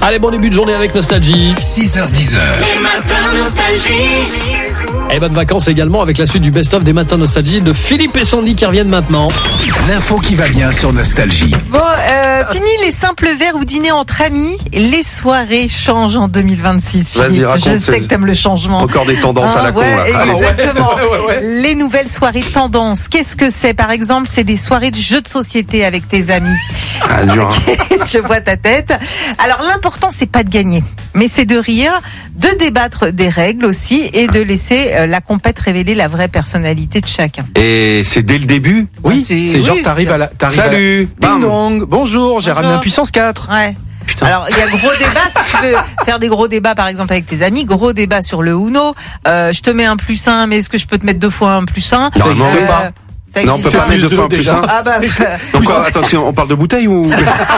Allez, bon début de journée avec Nostalgie. 6h10. Les matins nostalgie. Et bonnes vacances également avec la suite du best-of des matins Nostalgie de Philippe et Sandy qui reviennent maintenant. L'info qui va bien sur Nostalgie. Bon, fini les simples verres ou dîners entre amis. Les soirées changent en 2026. Vas-y, Philippe. raconte, Je sais que t'aimes le changement. Encore des tendances à la con, là. Allez. Exactement. Les nouvelles soirées tendances. Qu'est-ce que c'est? Par exemple, c'est des soirées de jeux de société avec tes amis. Ah, dur, hein. Je vois ta tête. Alors, l'important, c'est pas de gagner, mais c'est de rire, de débattre des règles aussi et de laisser la compète révéler la vraie personnalité de chacun. Et c'est dès le début? Oui, c'est- c'est genre oui, t'arrives c'est- à la... Salut. Ding Bam. dong, bonjour, j'ai ramené un puissance 4. Ouais. Alors, il y a gros débat, si tu veux faire des gros débats, par exemple, avec tes amis, gros débat sur le Uno. Je te mets un +1, mais est-ce que je peux te mettre 2 fois un +1? Non, non, existe pas. Ça Non, on existe peut pas pas. mettre deux fois un Plus plus de un. Ah bah, Donc, quoi, attention, on parle de bouteille ou?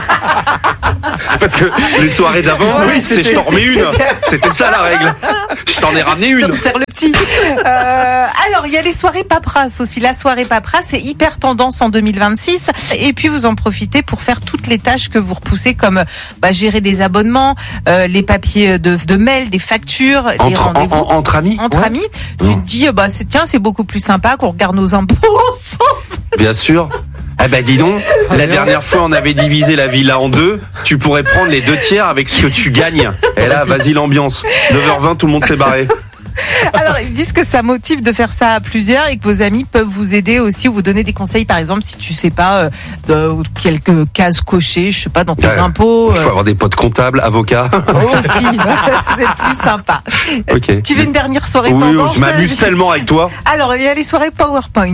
Parce que les soirées d'avant, Oui, c'est je t'en remets une. C'était ça la règle. Je t'en ai ramené je une. t'observe le petit. Alors, il y a les soirées paperasse aussi. La soirée paperasse, c'est hyper tendance en 2026. Et puis, vous en profitez pour faire toutes les tâches que vous repoussez, comme gérer des abonnements, les papiers de mail, des factures, les rendez-vous. Entre amis? Entre amis, tu te dis, c'est beaucoup plus sympa qu'on regarde nos impôts ensemble. Bien sûr. Ah bah dis donc, la dernière fois on avait divisé la villa en deux, tu pourrais prendre les 2/3 avec ce que tu gagnes. Et là, vas-y l'ambiance. 9h20, tout le monde s'est barré. Alors, ils disent que ça motive de faire ça à plusieurs et que vos amis peuvent vous aider aussi ou vous donner des conseils, par exemple, si tu sais pas, quelques cases cochées, je sais pas, dans tes impôts. Il faut avoir des potes comptables, avocats. Aussi, c'est plus sympa. Ok. Tu veux une dernière soirée Oui, tendance? je m'amuse tellement avec toi. Alors, il y a les soirées PowerPoint.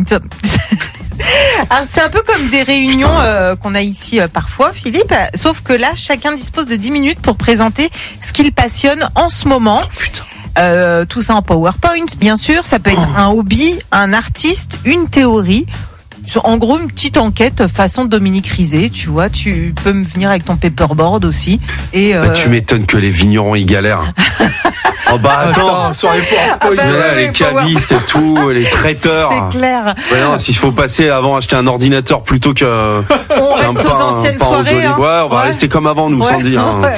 Alors, c'est un peu comme des réunions qu'on a ici parfois, Philippe, sauf que là, chacun dispose de 10 minutes pour présenter ce qu'il passionne en ce moment. Tout ça en PowerPoint, bien sûr. Ça peut être un hobby, un artiste, une théorie. En gros, une petite enquête façon Dominique Rizet, tu vois. Tu peux me venir avec ton paperboard aussi. Et Tu m'étonnes que les vignerons y galèrent. Oh bah attends, soirée PowerPoint. bah, là, ouais, les cavistes et tout, les traiteurs. c'est clair. Ouais, non, s'il faut passer avant acheter un ordinateur plutôt On reste aux anciennes pain aux soirées. olives. Hein. Ouais, on va Ouais. rester comme avant, nous, Ouais. sans dire. Hein. Ouais.